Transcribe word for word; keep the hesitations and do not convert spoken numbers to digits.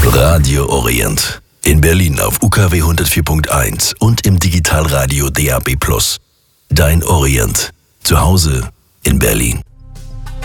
Radio Orient. In Berlin auf U K W hundertvier Punkt eins und im Digitalradio D A B plus. Dein Orient. Zu Hause in Berlin.